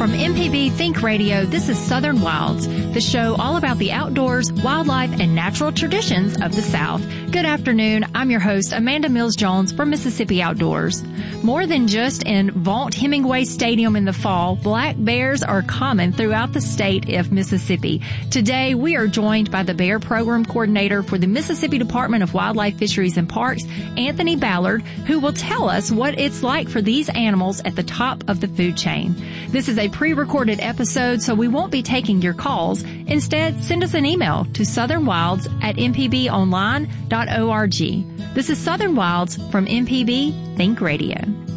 From MPB Think Radio, this is Southern Wilds, the show all about the outdoors, wildlife, and natural traditions of the South. Good afternoon. I'm your host, Amanda Mills-Jones from Mississippi Outdoors. More than just in Vaught-Hemingway Stadium in the fall, black bears are common throughout the state of Mississippi. Today, we are joined by the Bear Program Coordinator for the Mississippi Department of Wildlife, Fisheries, and Parks, Anthony Ballard, who will tell us what it's like for these animals at the top of the food chain. This is a pre-recorded episode, so we won't be taking your calls. Instead, send us an email to southernwilds@mpbonline.org. This is Southern Wilds from MPB Think Radio.